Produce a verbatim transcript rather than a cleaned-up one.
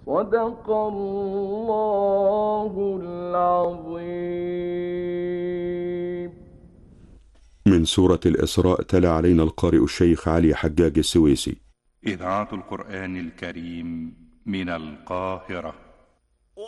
صدق الله العظيم. من سورة الإسراء تلا علينا القارئ الشيخ علي حجاج السويسي. إذاعة القرآن الكريم من القاهرة.